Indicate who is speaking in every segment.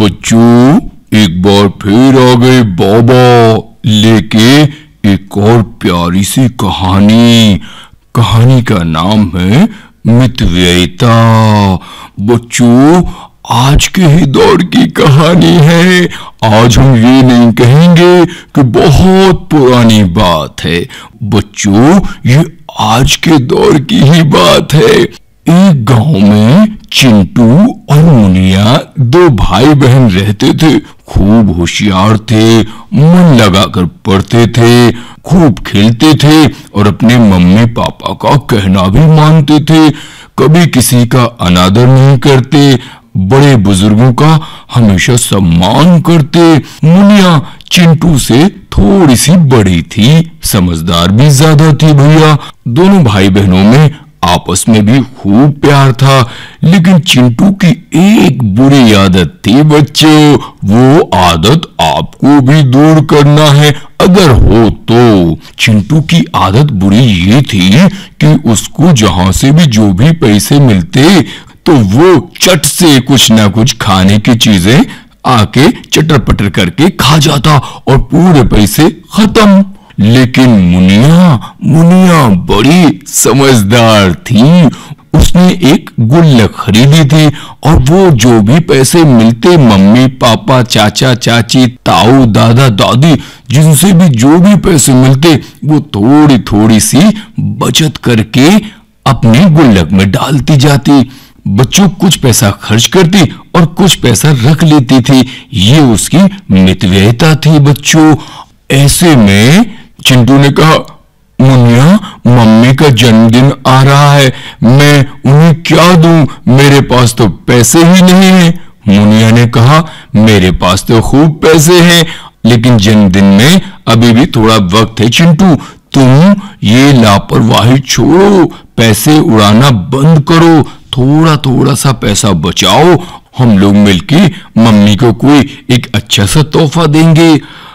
Speaker 1: बच्चों, एक बार फिर आ गए बाबा लेके एक और प्यारी सी कहानी। कहानी का नाम है मितव्ययिता। बच्चों, आज के ही दौर की कहानी है। आज हम ये नहीं कहेंगे कि बहुत पुरानी बात है। बच्चों, ये आज के दौर की ही बात है। एक गांव में चिंटू और मुनिया दो भाई बहन रहते थे। खूब होशियार थे, मन लगाकर पढ़ते थे, खूब खेलते थे और अपने मम्मी पापा का कहना भी मानते थे। कभी किसी का अनादर नहीं करते, बड़े बुजुर्गों का हमेशा सम्मान करते। मुनिया चिंटू से थोड़ी सी बड़ी थी, समझदार भी ज्यादा थी भैया। दोनों भाई बहनों में आपस में भी खूब प्यार था, लेकिन चिंटू की एक बुरी आदत थी बच्चों। वो आदत आपको भी दूर करना है अगर हो तो। चिंटू की आदत बुरी ये थी कि उसको जहां से भी जो भी पैसे मिलते तो वो चट से कुछ ना कुछ खाने की चीजें आके चटर पटर करके खा जाता और पूरे पैसे खत्म। लेकिन मुनिया बड़ी समझदार थी। उसने एक गुल्लक खरीदी थी और वो जो भी पैसे मिलते मम्मी पापा चाचा चाची ताऊ दादा दादी जिनसे भी जो भी पैसे मिलते वो थोड़ी थोड़ी सी बचत करके अपने गुल्लक में डालती जाती। बच्चों, कुछ पैसा खर्च करती और कुछ पैसा रख लेती थी। ये उसकी मितव्ययिता थी बच्चों। ऐसे में चिंटू ने कहा, मुनिया, मम्मी का जन्मदिन आ रहा है, मैं उन्हें क्या दूं? मेरे पास तो पैसे ही नहीं है। मुनिया ने कहा, मेरे पास तो खूब पैसे हैं, लेकिन जन्मदिन में अभी भी थोड़ा वक्त है। चिंटू, तुम ये लापरवाही छोड़ो, पैसे उड़ाना बंद करो, थोड़ा थोड़ा सा पैसा बचाओ। हम लोग मिलके मम्मी को कोई एक अच्छा सा तोहफा देंगे।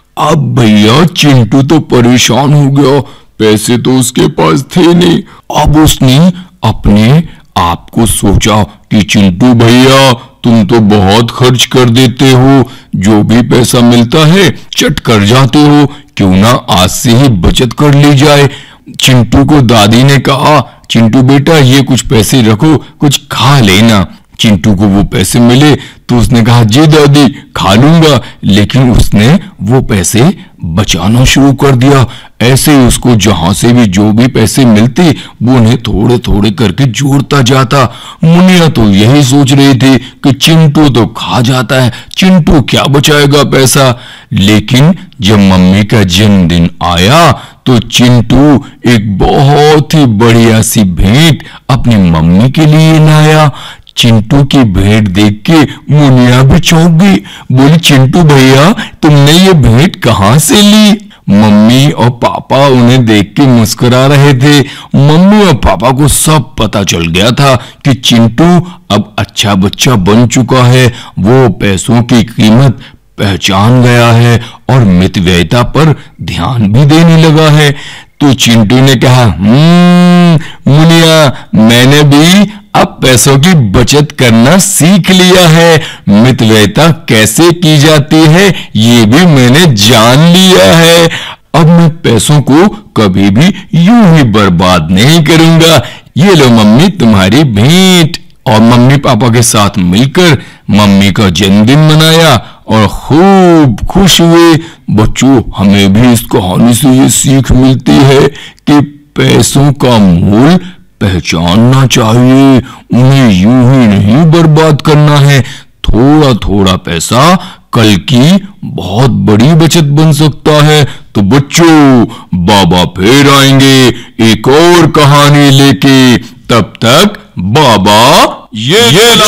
Speaker 1: अब भैया चिंटू तो परेशान हो गया, पैसे तो उसके पास थे नहीं। अब उसने अपने आप को सोचा कि चिंटू भैया, तुम तो बहुत खर्च कर देते हो, जो भी पैसा मिलता है चट कर जाते हो, क्यों ना आज से ही बचत कर ली जाए। चिंटू को दादी ने कहा, चिंटू बेटा, ये कुछ पैसे रखो, कुछ खा लेना। चिंटू को वो पैसे मिले तो उसने कहा, जी दादी, खा लूंगा। लेकिन उसने वो पैसे बचाना शुरू कर दिया। ऐसे ही उसको जहां से भी जो भी पैसे मिलते वो उन्हें थोड़े थोड़े करके जोड़ता जाता। मुनिया तो यही सोच रही थी कि चिंटू तो खा जाता है, चिंटू क्या बचाएगा पैसा। लेकिन जब मम्मी का जन्मदिन आया तो चिंटू एक बहुत ही बढ़िया सी भेंट अपनी मम्मी के लिए लाया। चिंटू की भेंट देख के मुनिया भी चौंक गई। बोली, चिंटू भैया, तुमने ये भेंट कहां से ली? मम्मी और पापा उन्हें देख के मुस्कुरा रहे थे। मम्मी और पापा को सब पता चल गया था कि चिंटू अब अच्छा बच्चा बन चुका है। वो पैसों की कीमत पहचान गया है और मितव्ययिता पर ध्यान भी देने लगा है। तो चिंटू ने कहा, मुनिया, मैंने भी अब पैसों की बचत करना सीख लिया है। मितव्ययिता कैसे की जाती है ये भी मैंने जान लिया है। अब मैं पैसों को कभी भी यूं ही बर्बाद नहीं करूंगा। ये लो मम्मी, तुम्हारी भेंट। और मम्मी पापा के साथ मिलकर मम्मी का जन्मदिन मनाया और खूब खुश हुए। बच्चों, हमें भी इस कहानी से ये सीख मिलती है कि पैसों का मूल पहचानना चाहिए, उन्हें यूं ही नहीं बर्बाद करना है। थोड़ा थोड़ा पैसा कल की बहुत बड़ी बचत बन सकता है। तो बच्चों, बाबा फिर आएंगे एक और कहानी लेके। तब तक बाबा ये